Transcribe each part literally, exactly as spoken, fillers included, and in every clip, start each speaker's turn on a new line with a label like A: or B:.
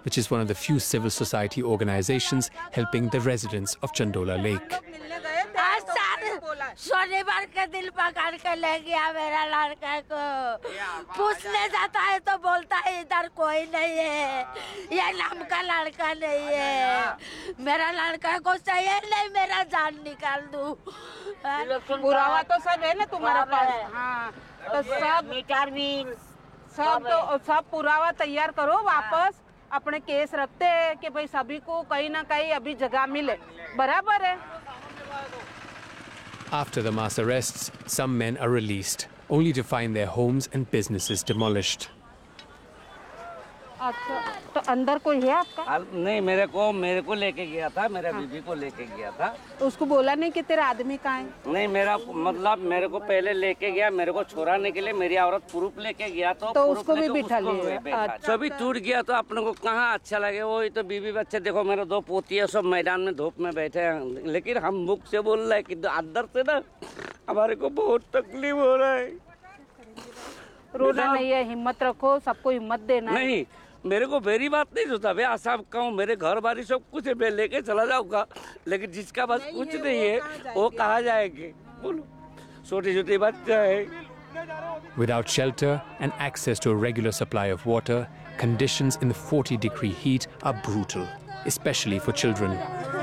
A: which is one of the few civil society organizations helping the residents of Chandola Lake.
B: शनिवार के दिन पकड़ के ले गया मेरा लड़का को, पूछने जाता है तो बोलता है इधर कोई नहीं है, ये नाम का लड़का नहीं है, मेरा लड़का को चाहिए नहीं, मेरा जान निकाल दूं।
C: पुरावा तो सब है ना तुम्हारे पास? हाँ, तो सब
B: मीटर भी
C: सब तो सब पुरावा तैयार करो, वापस अपने केस रखते हैं कि भाई सभी को कहीं ना कहीं अभी जगह मिले, बराबर है।
A: After the mass arrests, some men are released, only to find their homes and businesses demolished.
C: अच्छा, तो अंदर कोई है आपका?
D: नहीं, मेरे को मेरे को लेके गया था, मेरा हाँ। बीबी को लेके गया था।
C: तो उसको बोला नहीं कि तेरा आदमी कहाँ है?
D: नहीं, मेरा मतलब मेरे को पहले लेके गया, मेरे को छोड़ाने के लिए मेरी औरत प्रूफ लेके गया तो,
C: तो उसको भी बिठा लिया।
D: सभी टूट गया तो अपने को कहाँ अच्छा लगे। वही तो बीबी बच्चे देखो, मेरे दो पोती है, सब मैदान में धूप में बैठे हैं, लेकिन हम मुख से बोल रहे हैं कि अंदर से ना हमारे को बहुत तकलीफ हो रहा है।
C: रोना नहीं है, हिम्मत रखो, सबको हिम्मत देना।
D: नहीं, मेरे को मेरी बात नहीं सोचता, मैं आसाम का हूँ, मेरे घर बारी सब कुछ है, मैं लेके चला जाऊंगा, लेकिन जिसका बस कुछ नहीं है वो कहाँ जाएंगे? बोलो, छोटी छोटी बच्चा है।
A: Without shelter and access to a regular supply of water, conditions in the forty degree heat are brutal, especially for children.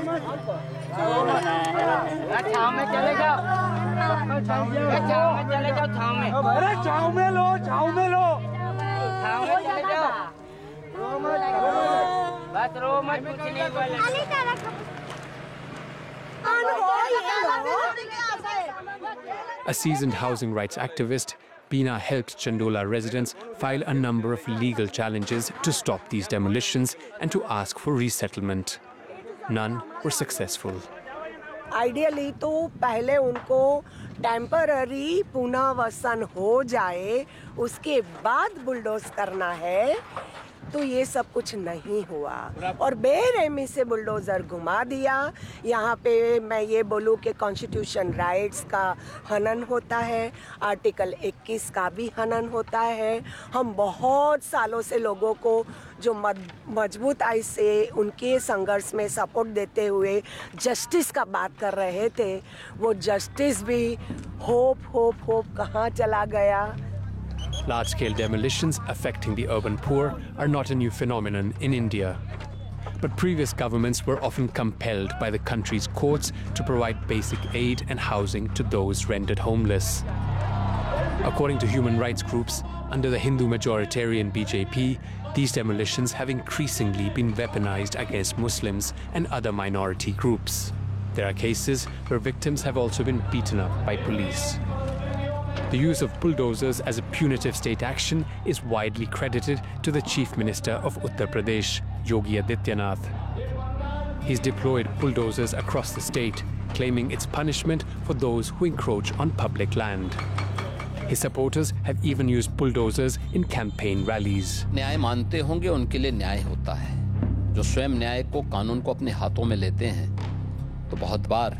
A: A seasoned housing rights activist, Beena helped Chandola residents file a number of legal challenges to stop these demolitions and to ask for resettlement. None were successful.
E: Ideally तो पहले उनको temporary पुनर्वसन हो जाए, उसके बाद bulldoze करना है, तो ये सब कुछ नहीं हुआ और बेरहमी से बुलडोज़र घुमा दिया। यहाँ पे मैं ये बोलूँ कि कॉन्स्टिट्यूशन राइट्स का हनन होता है, आर्टिकल इक्कीस का भी हनन होता है। हम बहुत सालों से लोगों को जो मजबूताई से उनके संघर्ष में सपोर्ट देते हुए जस्टिस का बात कर रहे थे, वो जस्टिस भी होप होप होप कहाँ चला गया।
A: Large-scale demolitions affecting the urban poor are not a new phenomenon in India. But previous governments were often compelled by the country's courts to provide basic aid and housing to those rendered homeless. According to human rights groups, under the Hindu majoritarian B J P, these demolitions have increasingly been weaponized against Muslims and other minority groups. There are cases where victims have also been beaten up by police. The use of bulldozers as a punitive state action is widely credited to the Chief Minister of Uttar Pradesh, Yogi Adityanath. He's deployed bulldozers across the state, claiming it's punishment for those who encroach on public land. His supporters have even used bulldozers in campaign rallies.
F: न्याय मानते होंगे उनके लिए न्याय होता है। जो स्वयं न्याय को, कानून को अपने हाथों में लेते हैं, तो बहुत बार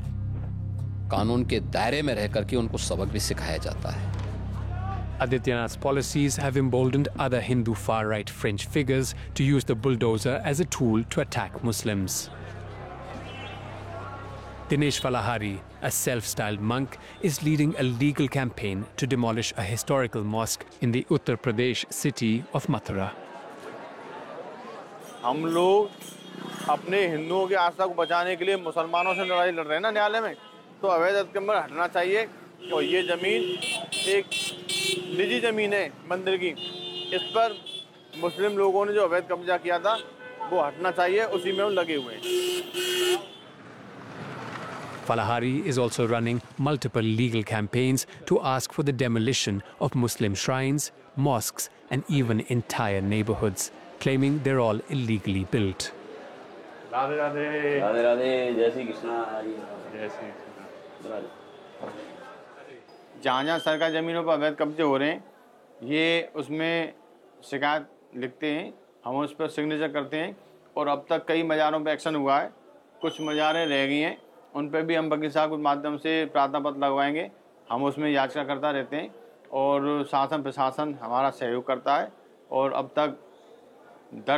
F: कानून के दायरे में रहकर के उनको सबक भी सिखाया जाता है।
A: Adityanath's policies have emboldened other Hindu far-right French figures to use the bulldozer as a tool to attack Muslims. Dinesh Falahari, a self-styled monk, is leading a legal campaign to demolish a historical mosque in the Uttar Pradesh city of Mathura.
G: हम लोग अपने हिंदुओं की आस्था को बचाने के लिए मुसलमानों से लड़ाई लड़ रहे हैं ना न्यायालय में, तो अवैध अतिक्रमण हटना चाहिए। और ये ज़मीन एक निजी ज़मीन है मंदिर की, इस पर मुस्लिम लोगों ने जो अवैध कब्जा किया था वो हटना चाहिए, उसी में हम लगे हुए हैं।
A: Falahari is also running multiple legal campaigns to ask for the demolition of Muslim shrines, mosques and even entire neighborhoods, claiming they're all illegally built.
G: Radhe Radhe
D: Radhe Radhe, जय श्री कृष्णा।
G: जय श्री जहाँ जहाँ सरकारी ज़मीनों पर अवैध कब्जे हो रहे हैं, ये उसमें शिकायत लिखते हैं, हम उस पर सिग्नेचर करते हैं और अब तक कई मज़ारों पर एक्शन हुआ है। कुछ मज़ारें रह गई हैं, उन पर भी हम वकील साहब के माध्यम से प्रार्थना पत्र लगवाएंगे। हम उसमें याचिका करता रहते हैं और शासन प्रशासन हमारा सहयोग करता है और अब तक दर्ज